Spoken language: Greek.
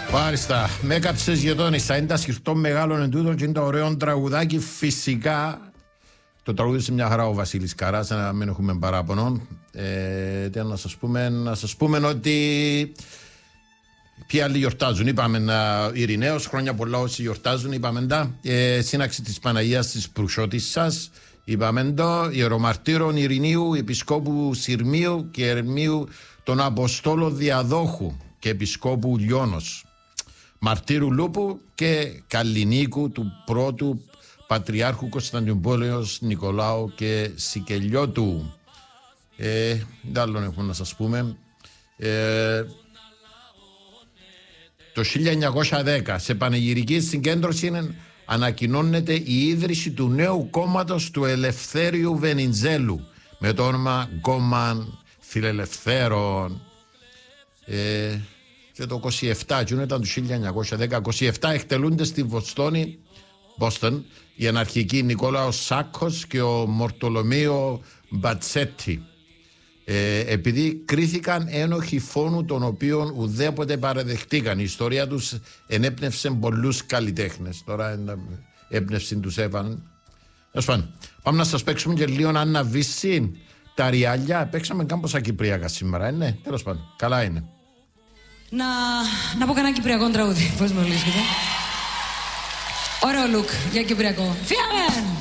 Μάλιστα, με έκαψες γειτόνισσα, είναι τα σκυρτών μεγάλων εντούτων και είναι το ωραίο τραγουδάκι. Φυσικά το τραγούδισε μια χαρά ο Βασίλης Καράς, να μην έχουμε παράπονο. Τι να σας πούμε ότι ποιοι άλλοι γιορτάζουν. Είπαμε Ειρηναίος, χρόνια πολλά όσοι γιορτάζουν. Είπαμε τα σύναξη της Παναγίας της Προυσιώτισσας. Είπαμε το ιερομαρτύρων Ειρηνίου, Επισκόπου Συρμίου και Ερμίου των Αποστόλων Διαδόχου και Επισκόπου Λιώνος, Μαρτύρου Λούπου και Καλλινίκου του πρώτου Πατριάρχου Κωνσταντινούπολεως Νικολάου και Σικελιώτου. Τι άλλο έχουμε να σας πούμε. Το 1910 σε πανηγυρική συγκέντρωση ανακοινώνεται η ίδρυση του νέου κόμματος του Ελευθέριου Βενιζέλου με το όνομα Κόμμα Φιλελευθέρων. Και το 27, εκείνο ήταν το 1910, 27 εκτελούνται στη Βοστόνη, Boston, οι αναρχικοί Νικόλαος Σάκος και ο Μορτολομείο Μπατσέτη, επειδή κρίθηκαν ένοχοι φόνου των οποίων ουδέποτε παραδεχτήκαν. Η ιστορία τους ενέπνευσε πολλούς καλλιτέχνες. Τώρα έπνευση τους έβαλαν. Πάμε να σας παίξουμε και λίγο Άννα Βύση, τα ριάλια. Παίξαμε κάμποσα κυπριακά σήμερα, ναι, τέλος πάντων, καλά είναι. Να πω κανένα κυπριακό τραγούδι, πώς μου λύσκεται. Ωραίο look για κυπριακό. Φύγαμε!